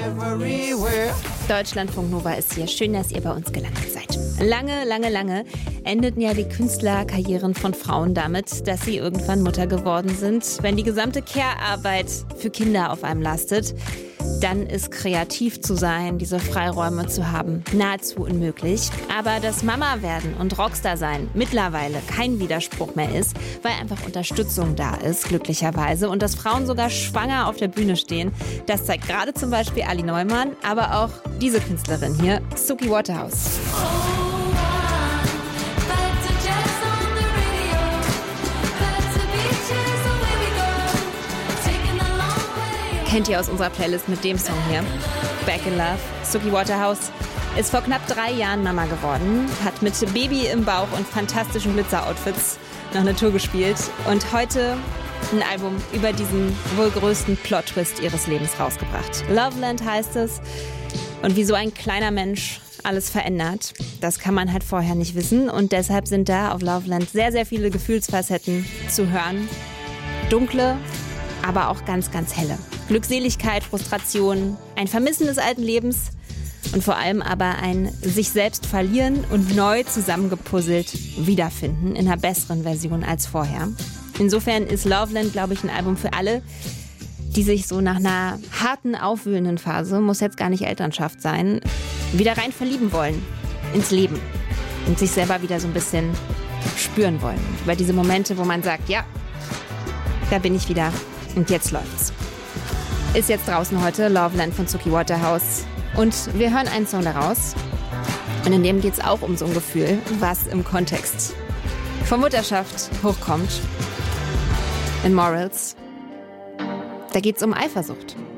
everywhere. Deutschlandfunk Nova ist hier. Schön, dass ihr bei uns gelandet seid. Lange endeten ja die Künstlerkarrieren von Frauen damit, dass sie irgendwann Mutter geworden sind. Wenn die gesamte Care-Arbeit für Kinder auf einem lastet, dann ist kreativ zu sein, diese Freiräume zu haben, nahezu unmöglich. Aber dass Mama werden und Rockstar sein mittlerweile kein Widerspruch mehr ist, weil einfach Unterstützung da ist, glücklicherweise. Und dass Frauen sogar schwanger auf der Bühne stehen, das zeigt gerade zum Beispiel Ali Neumann, aber auch diese Künstlerin hier, Suki Waterhouse. Kennt ihr aus unserer Playlist mit dem Song hier, Back in Love. Suki Waterhouse ist vor knapp 3 Jahren Mama geworden, hat mit Baby im Bauch und fantastischen Glitzer-Outfits noch eine Tour gespielt und heute ein Album über diesen wohl größten Plot-Twist ihres Lebens rausgebracht. Loveland heißt es. Und wie so ein kleiner Mensch alles verändert, das kann man halt vorher nicht wissen. Und deshalb sind da auf Loveland sehr, sehr viele Gefühlsfacetten zu hören. Dunkle, aber auch ganz, ganz helle. Glückseligkeit, Frustration, ein Vermissen des alten Lebens und vor allem aber ein sich selbst verlieren und neu zusammengepuzzelt wiederfinden in einer besseren Version als vorher. Insofern ist Loveland, glaube ich, ein Album für alle, die sich so nach einer harten, aufwühlenden Phase, muss jetzt gar nicht Elternschaft sein, wieder rein verlieben wollen ins Leben und sich selber wieder so ein bisschen spüren wollen. Über diese Momente, wo man sagt, ja, da bin ich wieder und jetzt läuft's. Ist jetzt draußen heute, Loveland von Suki Waterhouse. Und wir hören einen Song daraus. Und in dem geht es auch um so ein Gefühl, was im Kontext von Mutterschaft hochkommt. In Morals. Da geht es um Eifersucht.